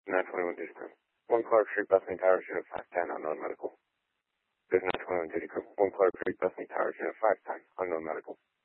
921 Duty Crew. 1 Clark Street, Bethany Towers, Unit 510, unknown medical. This is 921 Duty Crew. 1 Clark Street, Bethany Towers, Unit 510, unknown medical.